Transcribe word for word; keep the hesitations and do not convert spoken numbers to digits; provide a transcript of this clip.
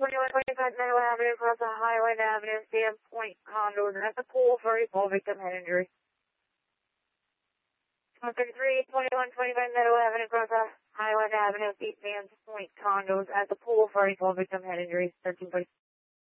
twenty-one twenty-five Meadow Avenue, across the Highland Avenue, Sand Point condos at the pool, thirty-four victim head injury. one thirty-three twenty-one twenty-five Meadow Avenue, across the Highland Avenue, Sand Point condos at the pool, thirty-four victim head injury, thirteen forty.